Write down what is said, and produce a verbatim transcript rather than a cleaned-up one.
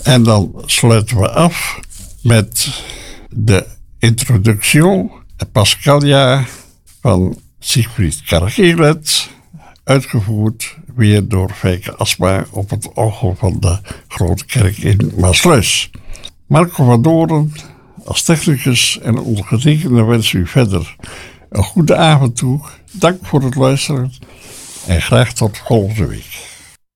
En dan sluiten we af met de introductie Pascalia van Siegfried Kargelet, uitgevoerd weer door Fijke Asma op het orgel van de Grote Kerk in Maassluis. Marco van Doorn als technicus en ondergetekende wens u verder een goede avond toe. Dank voor het luisteren en graag tot volgende week.